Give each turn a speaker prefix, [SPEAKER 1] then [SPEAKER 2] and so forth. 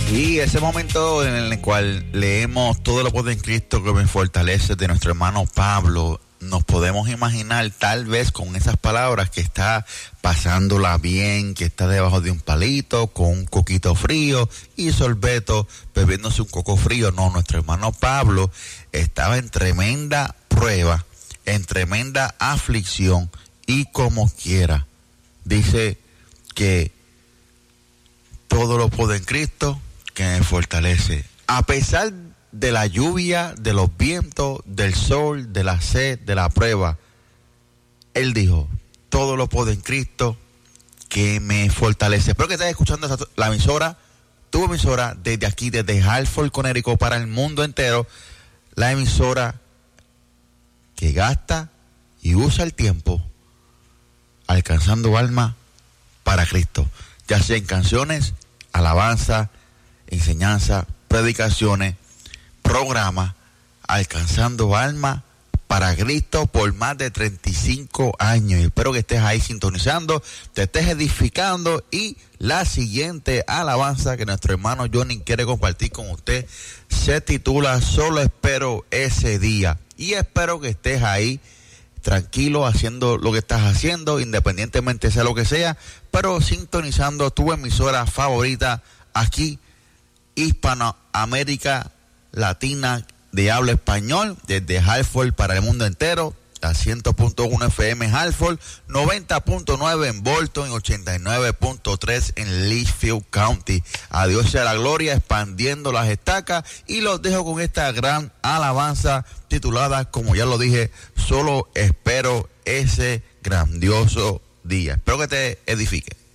[SPEAKER 1] Y ese momento en el cual leemos todo lo puedo en Cristo que me fortalece de nuestro hermano Pablo, nos podemos imaginar tal vez con esas palabras que está pasándola bien, que está debajo de un palito con un coquito frío y sorbeto bebiéndose un coco frío. No, nuestro hermano Pablo estaba en tremenda prueba, en tremenda aflicción, y como quiera dice que todo lo puedo en Cristo que me fortalece. A pesar de la lluvia, de los vientos, del sol, de la sed, de la prueba, él dijo, todo lo puedo en Cristo que me fortalece. Espero que estés escuchando la emisora, tu emisora, desde aquí, desde Hartford, Connecticut, para el mundo entero. La emisora que gasta y usa el tiempo alcanzando alma para Cristo, ya sea en canciones, alabanza, enseñanza, predicaciones, programas, alcanzando alma para Cristo por más de 35 años. Y espero que estés ahí sintonizando, te estés edificando. Y la siguiente alabanza que nuestro hermano Johnny quiere compartir con usted se titula Solo espero ese día. Y espero que estés ahí tranquilo haciendo lo que estás haciendo, independientemente sea lo que sea, pero sintonizando tu emisora favorita aquí, Hispanoamérica Latina de habla español, desde Hartford para el mundo entero, a 100.1 FM en Hartford, 90.9 en Bolton y 89.3 en Litchfield County. A Dios sea la gloria, expandiendo las estacas, y los dejo con esta gran alabanza titulada, como ya lo dije, Solo espero ese grandioso día. Espero que te edifique.